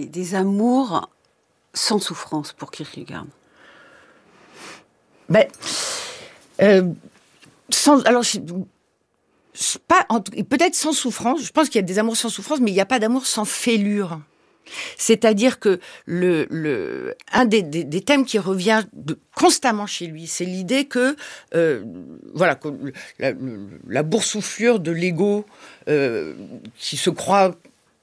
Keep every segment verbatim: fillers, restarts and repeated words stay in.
des, des amours sans souffrance pour Kierkegaard? Ben, euh, sans, alors, je, pas, en, peut-être sans souffrance. Je pense qu'il y a des amours sans souffrance, mais il n'y a pas d'amour sans fêlure. C'est-à-dire que le, le, un des, des, des thèmes qui revient de, constamment chez lui, c'est l'idée que, euh, voilà, que la, la boursouflure de l'ego euh, qui se croit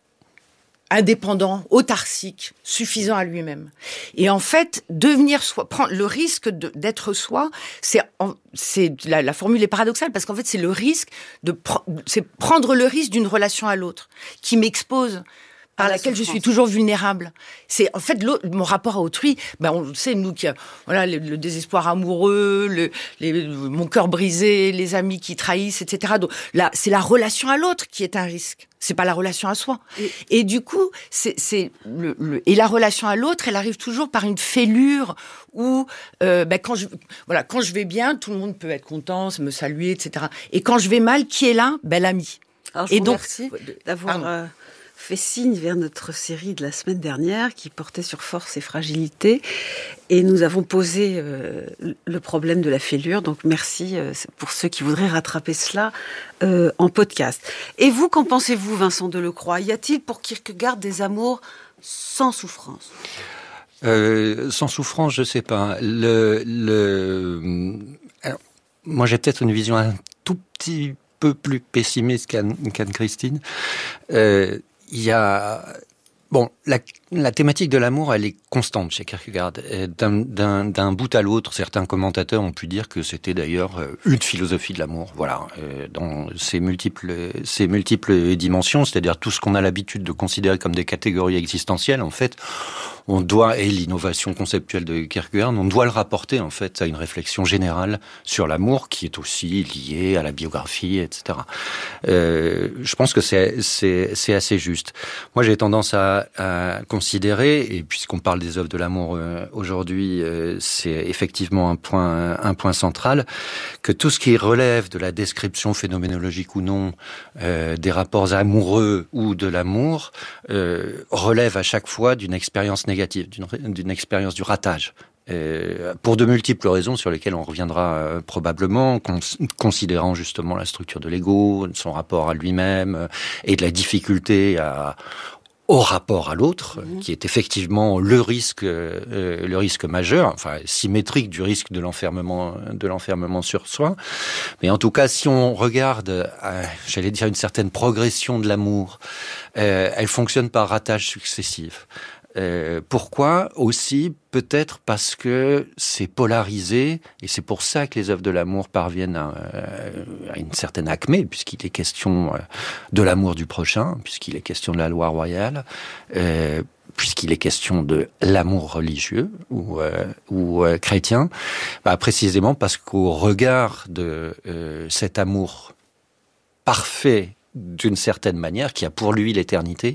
indépendant, autarcique, suffisant à lui-même. Et en fait, devenir soi, prendre le risque de, d'être soi, c'est, c'est la, la formule est paradoxale parce qu'en fait, c'est le risque de, c'est prendre le risque d'une relation à l'autre qui m'expose, par laquelle je suis toujours vulnérable. C'est en fait mon rapport à autrui. Ben on sait nous qui voilà le, le désespoir amoureux, le, les, mon cœur brisé, les amis qui trahissent, et cetera. Donc là, c'est la relation à l'autre qui est un risque. C'est pas la relation à soi. Et, et du coup, c'est, c'est le, le et la relation à l'autre, elle arrive toujours par une fêlure où euh, ben quand je voilà quand je vais bien, tout le monde peut être content, me saluer, et cetera. Et quand je vais mal, qui est là? Ben l'ami. Alors je et vous donc remercie d'avoir euh, fait signe vers notre série de la semaine dernière qui portait sur force et fragilité. Et nous avons posé euh, le problème de la fêlure. Donc merci euh, pour ceux qui voudraient rattraper cela euh, en podcast. Et vous, qu'en pensez-vous, Vincent Delecroix? Y a-t-il pour Kierkegaard des amours sans souffrance? euh, Sans souffrance, je sais pas. Le, le... Alors, moi, j'ai peut-être une vision un tout petit peu plus pessimiste qu'Anne, qu'Anne-Christine. Euh, Il y a bon la, la thématique de l'amour, elle est constante chez Kierkegaard. D'un, d'un, d'un bout à l'autre, certains commentateurs ont pu dire que c'était d'ailleurs une philosophie de l'amour. Voilà, dans ses multiples ses multiples dimensions, c'est-à-dire tout ce qu'on a l'habitude de considérer comme des catégories existentielles, en fait, on doit, et l'innovation conceptuelle de Kierkegaard, on doit le rapporter en fait à une réflexion générale sur l'amour qui est aussi liée à la biographie, et cetera. Euh, je pense que c'est c'est c'est assez juste. Moi, j'ai tendance à, à considérer, et puisqu'on parle des œuvres de l'amour euh, aujourd'hui, euh, c'est effectivement un point un point central, que tout ce qui relève de la description phénoménologique ou non euh, des rapports amoureux ou de l'amour euh, relève à chaque fois d'une expérience négative, d'une, d'une expérience du ratage. Euh, pour de multiples raisons sur lesquelles on reviendra euh, probablement, cons- considérant justement la structure de l'ego, son rapport à lui-même euh, et de la difficulté à, au rapport à l'autre, mmh. qui est effectivement le risque, euh, le risque majeur, enfin symétrique du risque de l'enfermement, de l'enfermement sur soi. Mais en tout cas, si on regarde, euh, j'allais dire une certaine progression de l'amour, euh, elle fonctionne par ratage successif. Euh, pourquoi? Aussi, peut-être parce que c'est polarisé, et c'est pour ça que les œuvres de l'amour parviennent à, à une certaine acmé, puisqu'il est question de l'amour du prochain, puisqu'il est question de la loi royale, euh, puisqu'il est question de l'amour religieux ou, euh, ou euh, chrétien, bah, précisément parce qu'au regard de euh, cet amour parfait, d'une certaine manière, qui a pour lui l'éternité,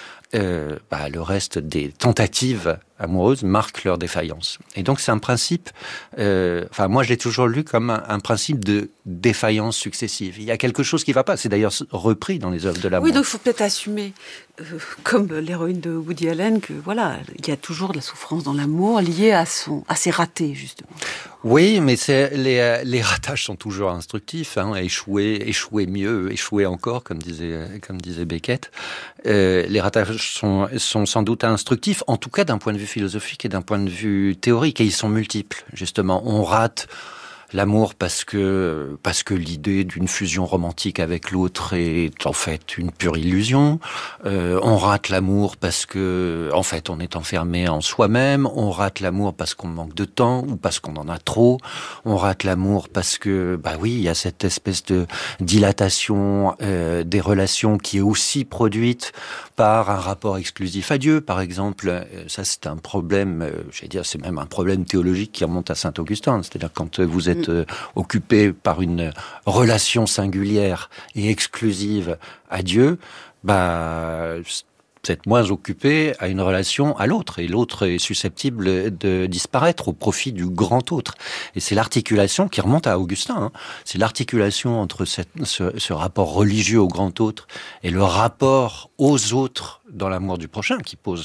Euh, bah, le reste des tentatives amoureuses marquent leur défaillance. Et donc c'est un principe, euh, enfin moi je l'ai toujours lu comme un, un principe de défaillance successive. Il y a quelque chose qui ne va pas, c'est d'ailleurs repris dans les œuvres de l'amour. Oui, donc il faut peut-être assumer, euh, comme l'héroïne de Woody Allen, que voilà, il y a toujours de la souffrance dans l'amour liée à, son, à ses ratés, justement. Oui, mais c'est, les, les ratages sont toujours instructifs. Hein, échouer, échouer mieux, échouer encore, comme disait, comme disait Beckett. Euh, les ratages sont, sont sans doute instructifs, en tout cas d'un point de vue philosophique et d'un point de vue théorique, et ils sont multiples. Justement, on rate l'amour parce que parce que l'idée d'une fusion romantique avec l'autre est en fait une pure illusion. Euh, on rate l'amour parce que en fait on est enfermé en soi-même. On rate l'amour parce qu'on manque de temps ou parce qu'on en a trop. On rate l'amour parce que bah oui, il y a cette espèce de dilatation euh, des relations qui est aussi produite par un rapport exclusif à Dieu, par exemple. Ça c'est un problème, euh, j'allais dire, c'est même un problème théologique qui remonte à saint Augustin. C'est-à-dire quand vous êtes Euh, occupé par une relation singulière et exclusive à Dieu, bah, vous êtes moins occupé à une relation à l'autre, et l'autre est susceptible de disparaître au profit du grand autre. Et c'est l'articulation qui remonte à Augustin, hein. C'est l'articulation entre cette, ce, ce rapport religieux au grand autre et le rapport aux autres dans l'amour du prochain qui pose